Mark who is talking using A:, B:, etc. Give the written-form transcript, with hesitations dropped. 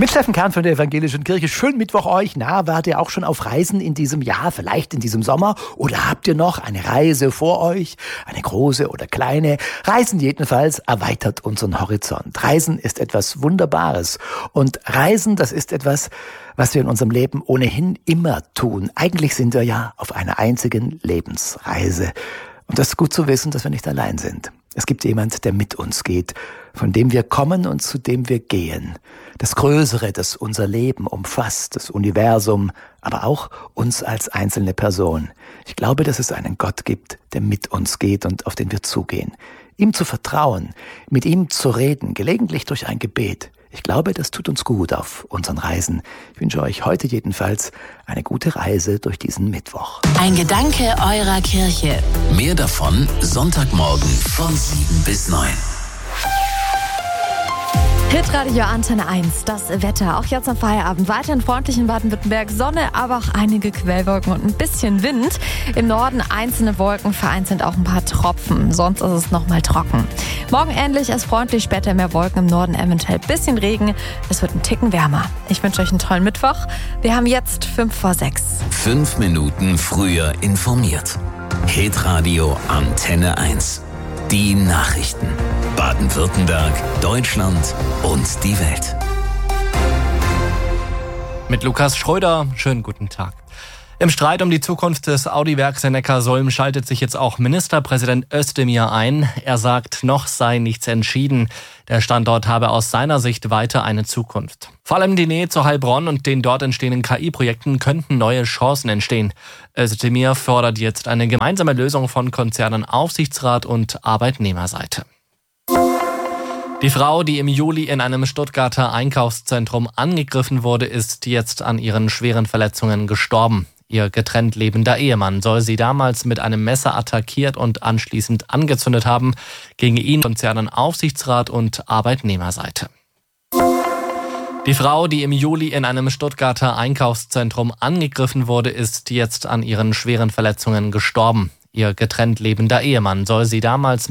A: Mit Steffen Kern von der Evangelischen Kirche. Schönen Mittwoch euch. Na, wart ihr auch schon auf Reisen in diesem Jahr, vielleicht in diesem Sommer? Oder habt ihr noch eine Reise vor euch? Eine große oder kleine? Reisen jedenfalls erweitert unseren Horizont. Reisen ist etwas Wunderbares. Und Reisen, das ist etwas, was wir in unserem Leben ohnehin immer tun. Eigentlich sind wir ja auf einer einzigen Lebensreise. Und das ist gut zu wissen, dass wir nicht allein sind. Es gibt jemand, der mit uns geht, von dem wir kommen und zu dem wir gehen. Das Größere, das unser Leben umfasst, das Universum, aber auch uns als einzelne Person. Ich glaube, dass es einen Gott gibt, der mit uns geht und auf den wir zugehen. Ihm zu vertrauen, mit ihm zu reden, gelegentlich durch ein Gebet. Ich glaube, das tut uns gut auf unseren Reisen. Ich wünsche euch heute jedenfalls eine gute Reise durch diesen Mittwoch.
B: Ein Gedanke eurer Kirche.
C: Mehr davon Sonntagmorgen von 7 bis 9.
D: Hitradio Antenne 1, das Wetter. Auch jetzt am Feierabend weiterhin freundlich in Baden-Württemberg. Sonne, aber auch einige Quellwolken und ein bisschen Wind. Im Norden einzelne Wolken, vereinzelt auch ein paar Tropfen. Sonst ist es nochmal trocken. Morgen ähnlich, es freundlich, später mehr Wolken, im Norden eventuell ein bisschen Regen. Es wird ein Ticken wärmer. Ich wünsche euch einen tollen Mittwoch. Wir haben jetzt 5:05.
C: 5 Minuten früher informiert. Hitradio Antenne 1. Die Nachrichten. Baden-Württemberg, Deutschland und die Welt.
E: Mit Lukas Schröder, schönen guten Tag. Im Streit um die Zukunft des Audi-Werks in Neckarsulm schaltet sich jetzt auch Ministerpräsident Özdemir ein. Er sagt, noch sei nichts entschieden. Der Standort habe aus seiner Sicht weiter eine Zukunft. Vor allem die Nähe zu Heilbronn und den dort entstehenden KI-Projekten könnten neue Chancen entstehen. Özdemir fordert jetzt eine gemeinsame Lösung von Konzernen, Aufsichtsrat und Arbeitnehmerseite. Die Frau, die im Juli in einem Stuttgarter Einkaufszentrum angegriffen wurde, ist jetzt an ihren schweren Verletzungen gestorben. Ihr getrennt lebender Ehemann soll sie damals mit einem Messer attackiert und anschließend angezündet haben. Gegen ihn Konzernen, Aufsichtsrat und Arbeitnehmerseite. Die Frau, die im Juli in einem Stuttgarter Einkaufszentrum angegriffen wurde, ist jetzt an ihren schweren Verletzungen gestorben. Ihr getrennt lebender Ehemann soll sie damals